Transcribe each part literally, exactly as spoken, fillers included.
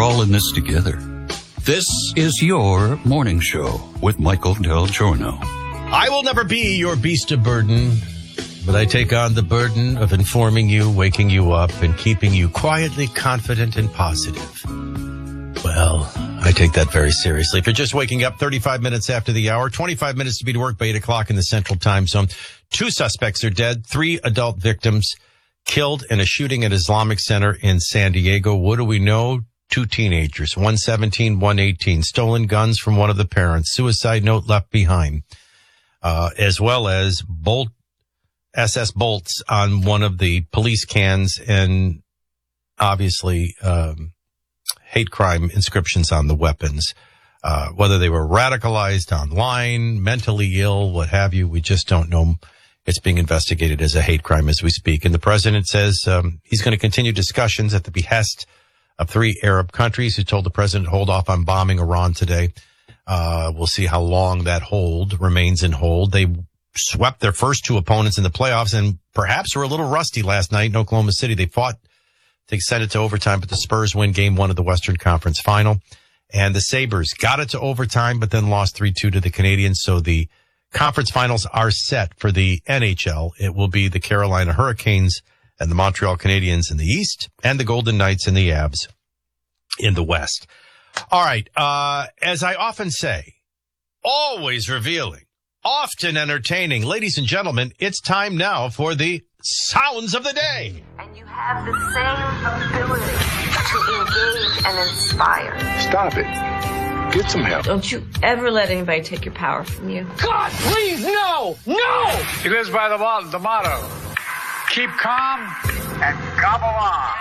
all in this together. This is your morning show with Michael Del Giorno. I will never be your beast of burden, but I take on the burden of informing you, waking you up, and keeping you quietly confident and positive. Well, I take that very seriously. If you're just waking up thirty-five minutes after the hour, twenty-five minutes to be to work by eight o'clock in the Central Time Zone. Two suspects are dead, three adult victims killed in a shooting at Islamic Center in San Diego. What do we know? Two teenagers, one seventeen, one eighteen, stolen guns from one of the parents, suicide note left behind, uh, as well as bolt, S S bolts on one of the police cans and obviously, um, hate crime inscriptions on the weapons. Uh, whether they were radicalized online, mentally ill, what have you, we just don't know. It's being investigated as a hate crime as we speak. And the president says um, he's going to continue discussions at the behest of three Arab countries who told the president to hold off on bombing Iran today. Uh, we'll see how long that hold remains in hold. They swept their first two opponents in the playoffs and perhaps were a little rusty last night in Oklahoma City. They fought to send it to overtime, but the Spurs win game one of the Western Conference Final. And the Sabres got it to overtime, but then lost three two to the Canadiens. So the conference finals are set for the N H L. It will be the Carolina Hurricanes and the Montreal Canadiens in the East and the Golden Knights and the Avs in the West. All right. Uh, as I often say, always revealing, often entertaining. Ladies and gentlemen, it's time now for the Sounds of the Day. And you have the same ability to engage and inspire. Stop it. Get some help. Don't you ever let anybody take your power from you. God, please, no! No! He lives by the, mo- the motto, keep calm and gobble on.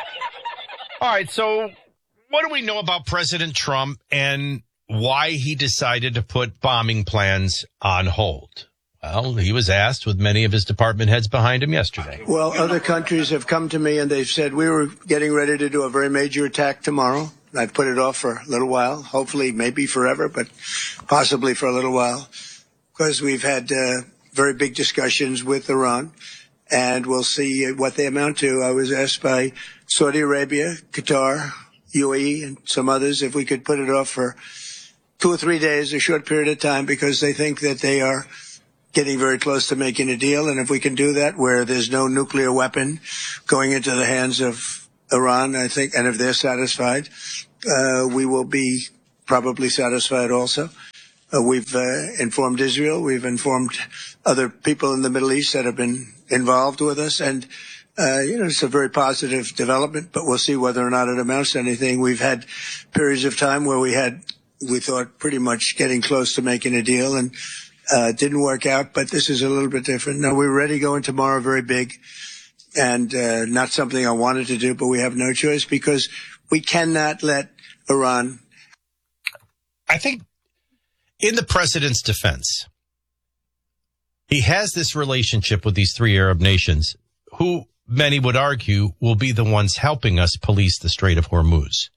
All right, so what do we know about President Trump and why he decided to put bombing plans on hold? Well, he was asked with many of his department heads behind him yesterday. Well, other countries have come to me and they've said we were getting ready to do a very major attack tomorrow. I've put it off for a little while, hopefully maybe forever, but possibly for a little while, because we've had uh, very big discussions with Iran, and we'll see what they amount to. I was asked by Saudi Arabia, Qatar, U A E, and some others if we could put it off for two or three days, a short period of time, because they think that they are getting very close to making a deal. And if we can do that where there's no nuclear weapon going into the hands of Iran, I think, and if they're satisfied, uh, we will be probably satisfied also. Uh, we've uh, informed Israel. We've informed other people in the Middle East that have been involved with us. And, uh, you know, it's a very positive development, but we'll see whether or not it amounts to anything. We've had periods of time where we had, we thought pretty much getting close to making a deal, and uh, it didn't work out, but this is a little bit different. Now, we're ready going tomorrow, very big. And uh, not something I wanted to do, but we have no choice because we cannot let Iran. I think in the president's defense, he has this relationship with these three Arab nations who many would argue will be the ones helping us police the Strait of Hormuz.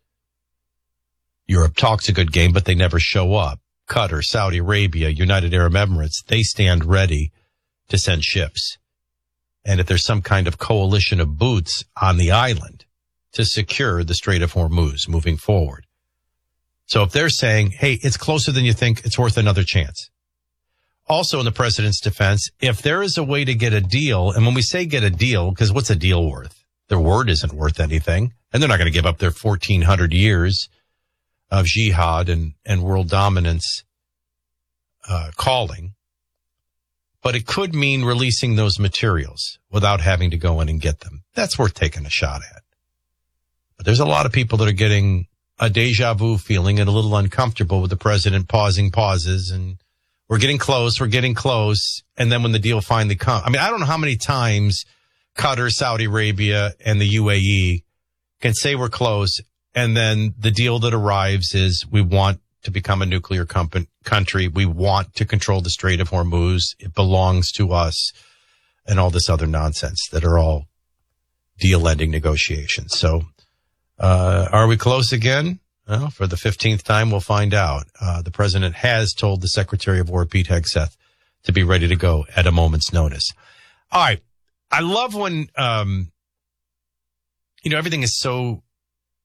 Europe talks a good game, but they never show up. Qatar, Saudi Arabia, United Arab Emirates, they stand ready to send ships. And if there's some kind of coalition of boots on the island to secure the Strait of Hormuz moving forward. So if they're saying, hey, it's closer than you think, it's worth another chance. Also in the president's defense, if there is a way to get a deal, and when we say get a deal, because what's a deal worth? Their word isn't worth anything, and they're not going to give up their fourteen hundred years of jihad and, and world dominance uh, calling. But it could mean releasing those materials without having to go in and get them. That's worth taking a shot at. But there's a lot of people that are getting a deja vu feeling and a little uncomfortable with the president pausing pauses and we're getting close, we're getting close. And then when the deal finally comes, I mean, I don't know how many times Qatar, Saudi Arabia, and the U A E can say we're close. And then the deal that arrives is we want to become a nuclear company, country. We want to control the Strait of Hormuz. It belongs to us, and all this other nonsense that are all deal ending negotiations. So, uh, are we close again? Well, for the fifteenth time, we'll find out. Uh, the president has told the Secretary of War, Pete Hegseth, to be ready to go at a moment's notice. All right. I love when, um, you know, everything is so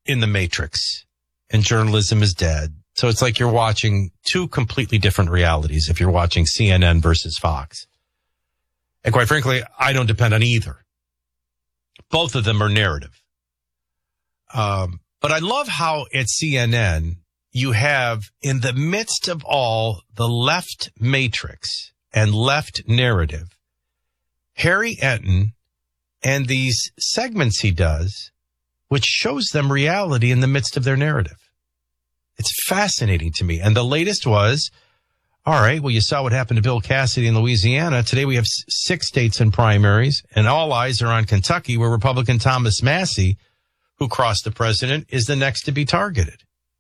in the Matrix and journalism is dead. So it's like you're watching two completely different realities if you're watching C N N versus Fox. And quite frankly, I don't depend on either. Both of them are narrative. Um, but I love how at C N N you have, in the midst of all the left matrix and left narrative, Harry Enton and these segments he does, which shows them reality in the midst of their narrative. It's fascinating to me. And the latest was, all right, well, you saw what happened to Bill Cassidy in Louisiana. Today we have six states in primaries, and all eyes are on Kentucky, where Republican Thomas Massie, who crossed the president, is the next to be targeted.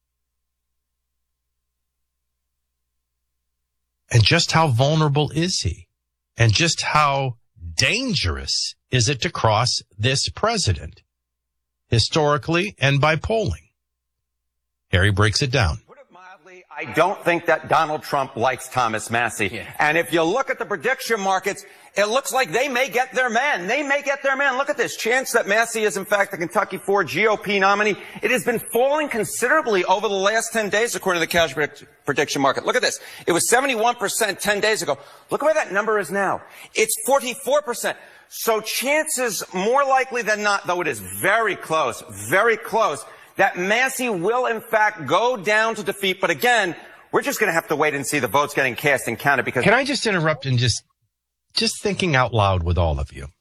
And just how vulnerable is he? And just how dangerous is it to cross this president, historically and by polling? Harry breaks it down. Put it mildly, I don't think that Donald Trump likes Thomas Massie. Yeah. And if you look at the prediction markets, it looks like they may get their man. They may get their man. Look at this. Chance that Massie is, in fact, the Kentucky four G O P nominee. It has been falling considerably over the last ten days, according to the cash prediction market. Look at this. It was seventy-one percent ten days ago. Look where that number is now. It's forty-four percent. So chances more likely than not, though it is very close, very close, that Massie will, in fact, go down to defeat. But again, we're just going to have to wait and see the votes getting cast and counted. Because Can I just interrupt and just, just thinking out loud with all of you?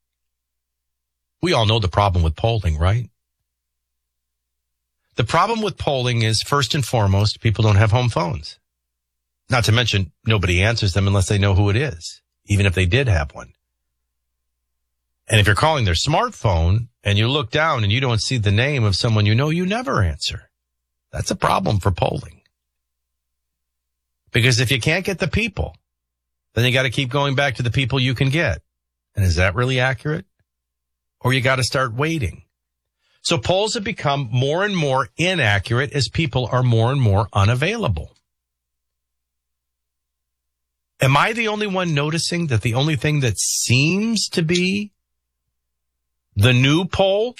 We all know the problem with polling, right? The problem with polling is, first and foremost, people don't have home phones. Not to mention, nobody answers them unless they know who it is, even if they did have one. And if you're calling their smartphone and you look down and you don't see the name of someone you know, you never answer. That's a problem for polling. Because if you can't get the people, then you got to keep going back to the people you can get. And is that really accurate? Or you got to start waiting. So polls have become more and more inaccurate as people are more and more unavailable. Am I the only one noticing that the only thing that seems to be the new poll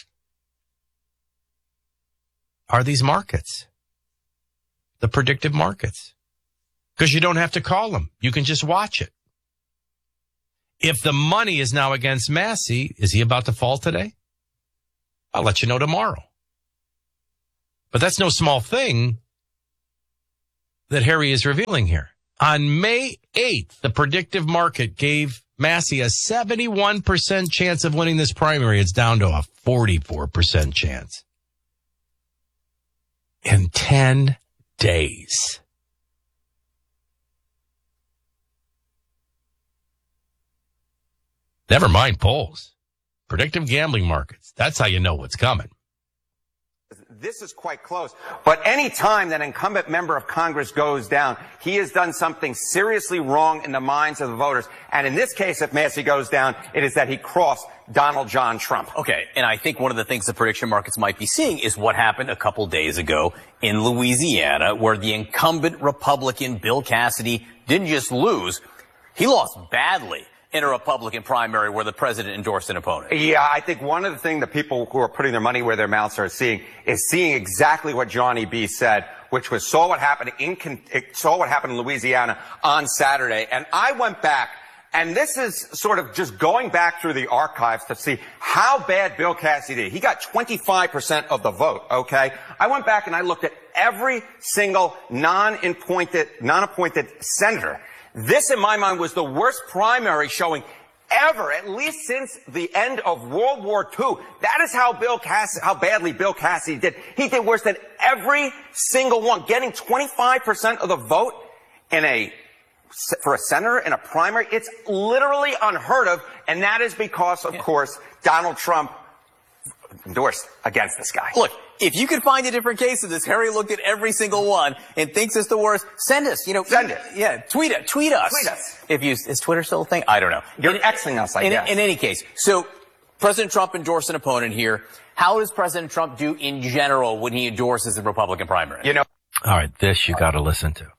are these markets, the predictive markets? Because you don't have to call them. You can just watch it. If the money is now against Massie, is he about to fall today? I'll let you know tomorrow. But that's no small thing that Harry is revealing here. On May eighth, the predictive market gave Massie a seventy-one percent chance of winning this primary. It's down to a forty-four percent chance. In ten days. Never mind polls. Predictive gambling markets. That's how you know what's coming. This is quite close. But any time that an incumbent member of Congress goes down, he has done something seriously wrong in the minds of the voters. And in this case, if Massie goes down, it is that he crossed Donald John Trump. Okay, and I think one of the things the prediction markets might be seeing is what happened a couple days ago in Louisiana, where the incumbent Republican Bill Cassidy didn't just lose, he lost badly in a Republican primary where the president endorsed an opponent. Yeah, I think one of the things that people who are putting their money where their mouths are seeing is seeing exactly what Johnny B said, which was saw what happened in saw what happened in Louisiana on Saturday. And I went back, and this is sort of just going back through the archives to see how bad Bill Cassidy did. He got twenty-five percent of the vote, okay? I went back and I looked at every single non-appointed, non-appointed senator. This, in my mind, was the worst primary showing ever, at least since the end of World War Two. That is how Bill Cass- how badly Bill Cassidy did. He did worse than every single one, getting twenty-five percent of the vote in a for a senator in a primary. It's literally unheard of, and that is because, of yeah. course, Donald Trump endorsed against this guy. Look, if you could find a different case of this, Harry looked at every single one and thinks it's the worst. Send us, you know, send it. Yeah, tweet it, tweet us. Tweet us. If you is Twitter still a thing? I don't know. You're Xing us, I in, guess. In any case, so President Trump endorsed an opponent here. How does President Trump do in general when he endorses the Republican primary? You know. All right, this you got to listen to.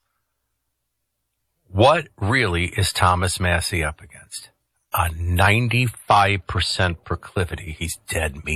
What really is Thomas Massie up against? A ninety-five percent proclivity. He's dead meat.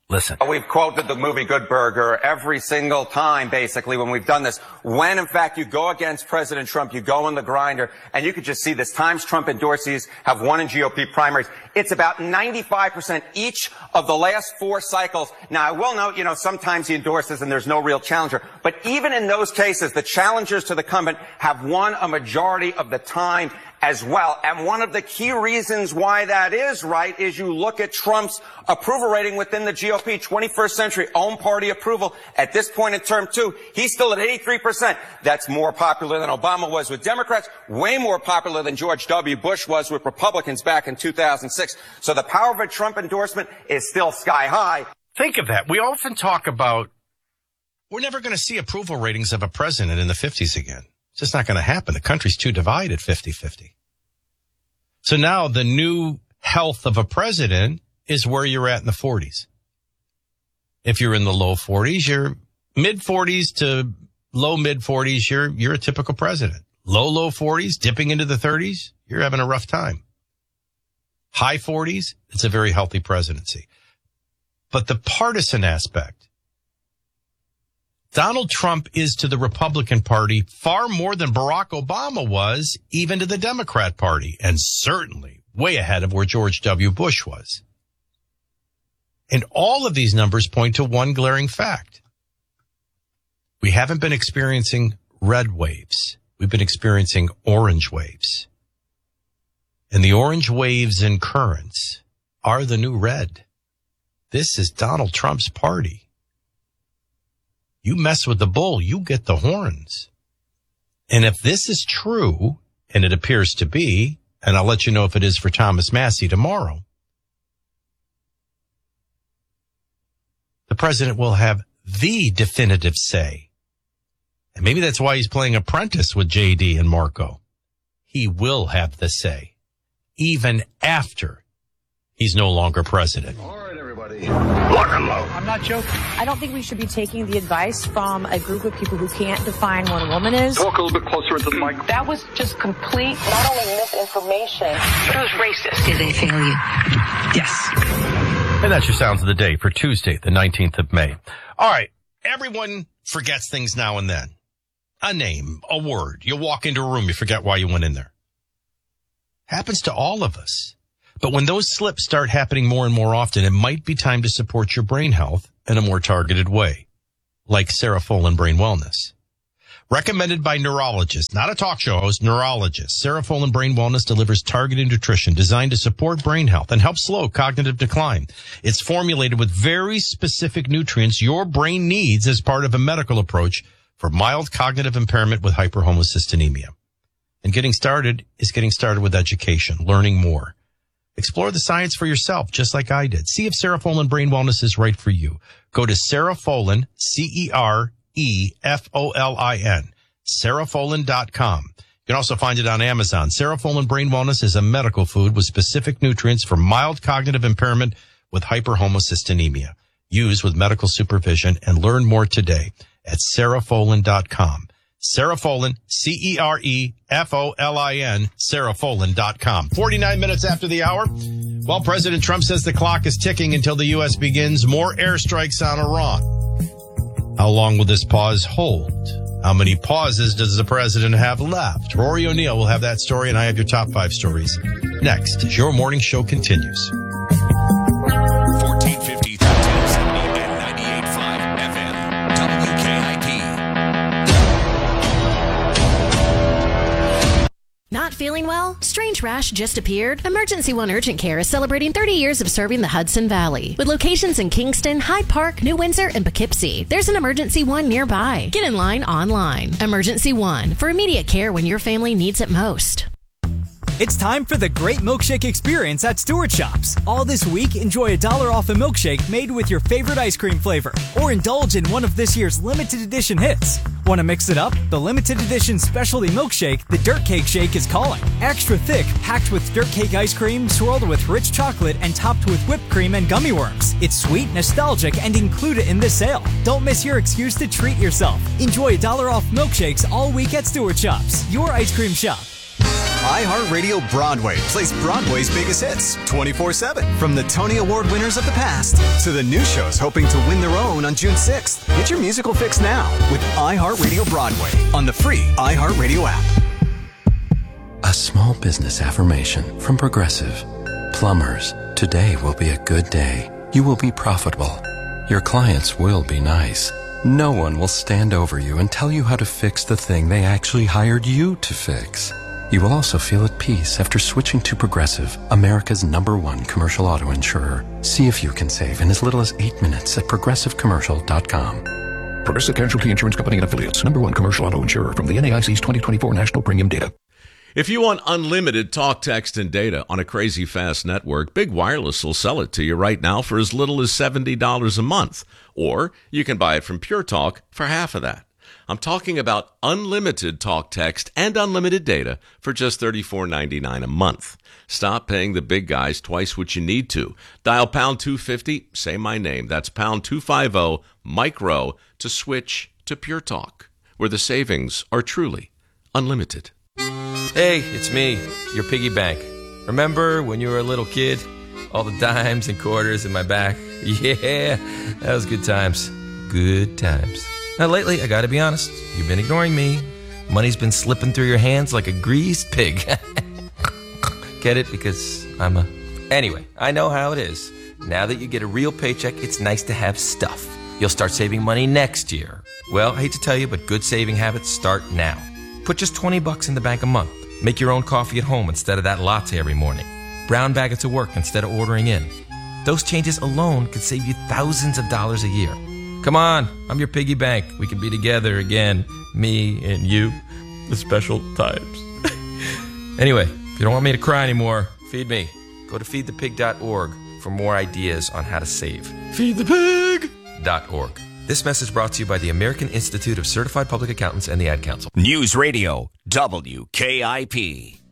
Listen. We've quoted the movie Good Burger every single time, basically, when we've done this. When, in fact, you go against President Trump, you go in the grinder, and you could just see this. Times Trump endorsees have won in G O P primaries. It's about ninety-five percent each of the last four cycles. Now, I will note, you know, sometimes he endorses and there's no real challenger. But even in those cases, the challengers to the incumbent have won a majority of the time as well. And one of the key reasons why that is, right, is you look at Trump's approval rating within the G O P, twenty-first century own party approval. At this point in term two, he's still at eighty-three percent. That's more popular than Obama was with Democrats, way more popular than George W. Bush was with Republicans back in two thousand six. So the power of a Trump endorsement is still sky high. Think of that. We often talk about we're never going to see approval ratings of a president in the fifties again. It's just not going to happen. The country's too divided fifty-fifty. So now the new health of a president is where you're at in the forties. If you're in the low forties, you're mid forties to low mid forties, you're, you're a typical president. Low, low forties, dipping into the thirties, you're having a rough time. High forties, it's a very healthy presidency. But the partisan aspect, Donald Trump is to the Republican Party far more than Barack Obama was, even to the Democrat Party, and certainly way ahead of where George W. Bush was. And all of these numbers point to one glaring fact. We haven't been experiencing red waves. We've been experiencing orange waves. And the orange waves and currents are the new red. This is Donald Trump's party. You mess with the bull, you get the horns. And if this is true, and it appears to be, and I'll let you know if it is for Thomas Massie tomorrow, the president will have the definitive say. And maybe that's why he's playing apprentice with J D and Marco. He will have the say, even after he's no longer president. All right, everybody. Lock and load. I'm not joking. I don't think we should be taking the advice from a group of people who can't define what a woman is. Talk a little bit closer into the mic. That was just complete, not only misinformation, It was racist. Did they fail you? yes. And that's your sounds of the day for Tuesday, the nineteenth of May. All right. Everyone forgets things now and then. A name, a word. You walk into a room, you forget why you went in there. Happens to all of us. But when those slips start happening more and more often, it might be time to support your brain health in a more targeted way, like Cerefolin Brain Wellness. Recommended by neurologists, not a talk show host, neurologists. Cerefolin Brain Wellness delivers targeted nutrition designed to support brain health and help slow cognitive decline. It's formulated with very specific nutrients your brain needs as part of a medical approach for mild cognitive impairment with hyperhomocystinemia. And getting started is getting started with education, learning more. Explore the science for yourself, just like I did. See if Cerefolin Brain Wellness is right for you. Go to Cerefolin, C E R E F O L I N, Cerefolin dot com. You can also find it on Amazon. Cerefolin Brain Wellness is a medical food with specific nutrients for mild cognitive impairment with hyperhomocystinemia. Use with medical supervision and learn more today at Cerefolin dot com. Cerefolin, C E R E F O L I N, Cerefolin dot com. forty-nine minutes after the hour. Well, President Trump says the clock is ticking until the U S begins more airstrikes on Iran. How long will this pause hold? How many pauses does the president have left? Rory O'Neill will have that story, and I have your top five stories next as your morning show continues. fourteen fifty, thirteen seventy, and ninety-eight point five F M. W K I P. Not feeling well? Strange rash just appeared? Emergency One Urgent Care is celebrating thirty years of serving the Hudson Valley. With locations in Kingston, Hyde Park, New Windsor, and Poughkeepsie, there's an Emergency One nearby. Get in line online. Emergency One, for immediate care when your family needs it most. It's time for the Great Milkshake Experience at Stewart Shops. All this week, enjoy a dollar off a milkshake made with your favorite ice cream flavor, or indulge in one of this year's limited edition hits. Want to mix it up? The limited edition specialty milkshake, the Dirt Cake Shake, is calling. Extra thick, packed with dirt cake ice cream, swirled with rich chocolate, and topped with whipped cream and gummy worms. It's sweet, nostalgic, and included in this sale. Don't miss your excuse to treat yourself. Enjoy a dollar off milkshakes all week at Stewart Shops, your ice cream shop. iHeartRadio Broadway plays Broadway's biggest hits twenty-four seven. From the Tony Award winners of the past to the new shows hoping to win their own on June sixth. Get your musical fix now with iHeartRadio Broadway on the free iHeartRadio app. A small business affirmation from Progressive. Plumbers, today will be a good day. You will be profitable. Your clients will be nice. No one will stand over you and tell you how to fix the thing they actually hired you to fix. You will also feel at peace after switching to Progressive, America's number one commercial auto insurer. See if you can save in as little as eight minutes at progressive commercial dot com. Progressive Casualty Insurance Company and Affiliates. Number one commercial auto insurer from the N A I C's twenty twenty-four National Premium Data. If you want unlimited talk, text, and data on a crazy fast network, Big Wireless will sell it to you right now for as little as seventy dollars a month. Or you can buy it from Pure Talk for half of that. I'm talking about unlimited talk, text, and unlimited data for just thirty-four ninety-nine a month. Stop paying the big guys twice what you need to. Dial pound two fifty, say my name. That's pound two fifty, micro, to switch to Pure Talk, where the savings are truly unlimited. Hey, it's me, your piggy bank. Remember when you were a little kid? All the dimes and quarters in my back? Yeah, that was good times. Good times. Now lately, I gotta be honest, you've been ignoring me. Money's been slipping through your hands like a greased pig. Get it? Because I'm a... Anyway, I know how it is. Now that you get a real paycheck, it's nice to have stuff. You'll start saving money next year. Well, I hate to tell you, but good saving habits start now. Put just twenty bucks in the bank a month. Make your own coffee at home instead of that latte every morning. Brown bag it to work instead of ordering in. Those changes alone could save you thousands of dollars a year. Come on, I'm your piggy bank. We can be together again, me and you, the special times. Anyway, if you don't want me to cry anymore, feed me. Go to feed the pig dot org for more ideas on how to save. feed the pig dot org. This message brought to you by the American Institute of Certified Public Accountants and the Ad Council. News Radio, W K I P.